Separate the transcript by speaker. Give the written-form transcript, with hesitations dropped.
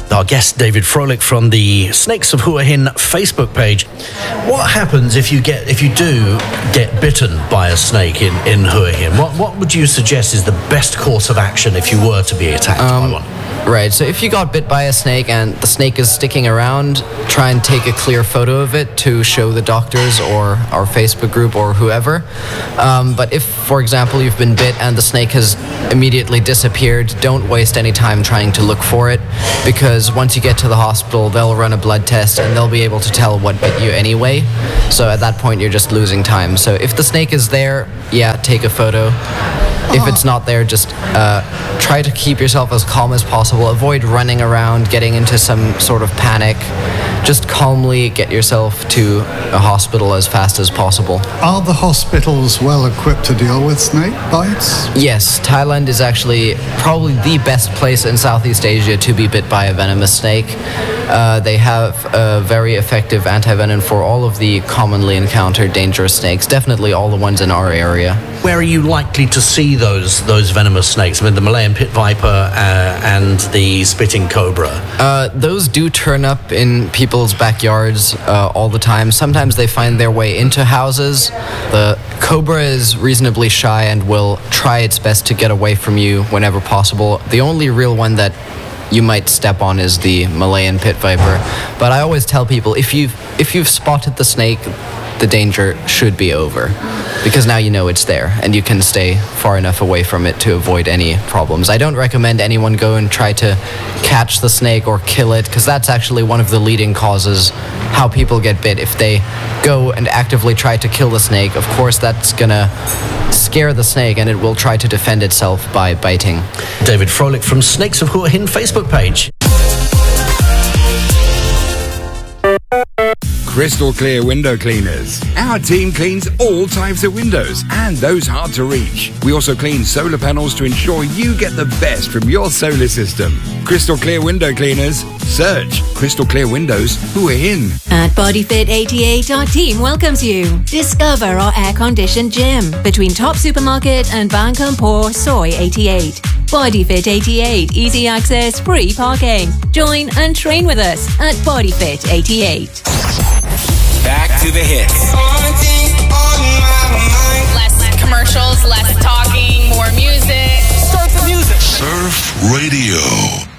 Speaker 1: Our guest, David Froelich, from the Snakes of Hua Hin Facebook page. What happens if you do get bitten by a snake in Hua Hin? What would you suggest is the best course of action if you were to be attacked by one?
Speaker 2: Right, so if you got bit by a snake and the snake is sticking around, try and take a clear photo of it to show the doctors or our Facebook group or whoever. But if, for example, you've been bit and the snake has immediately disappeared, don't waste any time trying to look for it, because once you get to the hospital, they'll run a blood test and they'll be able to tell what bit you anyway. So at that point, you're just losing time. So if the snake is there, yeah, take a photo. If it's not there, just try to keep yourself as calm as possible. Avoid running around, getting into some sort of panic. Just calmly get yourself to a hospital as fast as possible.
Speaker 3: Are the hospitals well equipped to deal with snake bites?
Speaker 2: Yes, Thailand is actually probably the best place in Southeast Asia to be bit by a venomous snake. They have a very effective antivenom for all of the commonly encountered dangerous snakes, definitely all the ones in our area.
Speaker 1: Where are you likely to see those venomous snakes? I mean, the Malayan pit viper and the spitting cobra.
Speaker 2: Those do turn up in people's backyards all the time. Sometimes they find their way into houses. The cobra is reasonably shy and will try its best to get away from you whenever possible. The only real one that you might step on is the Malayan pit viper. But I always tell people, if you've spotted the snake, the danger should be over, because now you know it's there and you can stay far enough away from it to avoid any problems. I don't recommend anyone go and try to catch the snake or kill it, because that's actually one of the leading causes how people get bit. If they go and actively try to kill the snake, of course that's gonna scare the snake and it will try to defend itself by biting.
Speaker 1: David Froelich from Snakes of Hua Hin Facebook page.
Speaker 4: Crystal Clear Window Cleaners. Our team cleans all types of windows and those hard to reach. We also clean solar panels to ensure you get the best from your solar system. Crystal Clear Window Cleaners. Search Crystal Clear Windows Hua Hin.
Speaker 5: At BodyFit 88, our team welcomes you. Discover our air-conditioned gym between Top Supermarket and Bangkok Soi 88. BodyFit 88, easy access, free parking. Join and train with us at BodyFit 88.
Speaker 6: Back to the hits.
Speaker 7: Less commercials, less talking, more music.
Speaker 6: Start the music.
Speaker 8: Surf Radio.